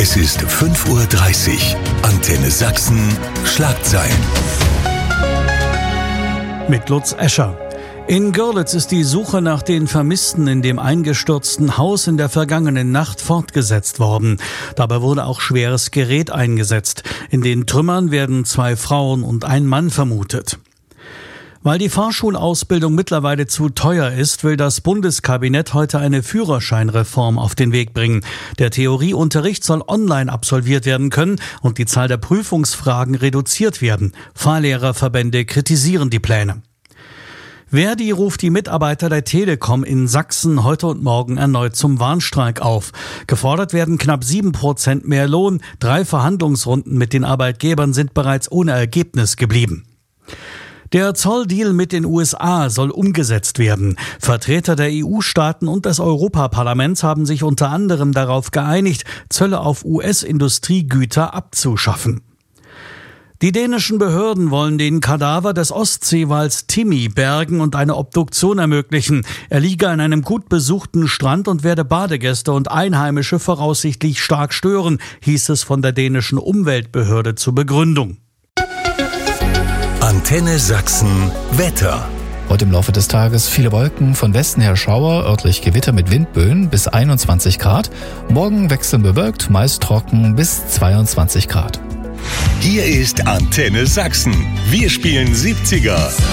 Es ist 5:30 Uhr. Antenne Sachsen, Schlagzeilen. Mit Lutz Escher. In Görlitz ist die Suche nach den Vermissten in dem eingestürzten Haus in der vergangenen Nacht fortgesetzt worden. Dabei wurde auch schweres Gerät eingesetzt. In den Trümmern werden 2 Frauen und ein Mann vermutet. Weil die Fahrschulausbildung mittlerweile zu teuer ist, will das Bundeskabinett heute eine Führerscheinreform auf den Weg bringen. Der Theorieunterricht soll online absolviert werden können und die Zahl der Prüfungsfragen reduziert werden. Fahrlehrerverbände kritisieren die Pläne. Verdi ruft die Mitarbeiter der Telekom in Sachsen heute und morgen erneut zum Warnstreik auf. Gefordert werden knapp 7% mehr Lohn. 3 Verhandlungsrunden mit den Arbeitgebern sind bereits ohne Ergebnis geblieben. Der Zolldeal mit den USA soll umgesetzt werden. Vertreter der EU-Staaten und des Europaparlaments haben sich unter anderem darauf geeinigt, Zölle auf US-Industriegüter abzuschaffen. Die dänischen Behörden wollen den Kadaver des Ostseewals Timmy bergen und eine Obduktion ermöglichen. Er liege an einem gut besuchten Strand und werde Badegäste und Einheimische voraussichtlich stark stören, hieß es von der dänischen Umweltbehörde zur Begründung. Antenne Sachsen, Wetter. Heute im Laufe des Tages viele Wolken, von Westen her Schauer, örtlich Gewitter mit Windböen bis 21 Grad. Morgen wechselnd bewölkt, meist trocken bis 22 Grad. Hier ist Antenne Sachsen. Wir spielen 70er.